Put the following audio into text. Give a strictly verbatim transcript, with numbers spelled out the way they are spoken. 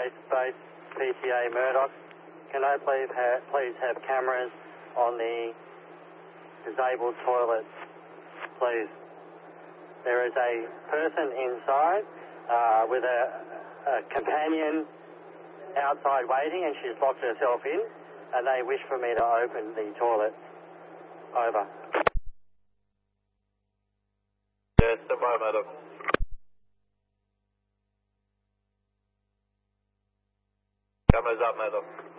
Base Base P T A Murdoch. Can I please have, please have cameras on the disabled toilets, please? There is a person inside uh, with a, a companion outside waiting, and she's locked herself in, and they wish for me to open the toilet. Over. Yeah, stand by, Murdoch. Cameras up, Murdoch.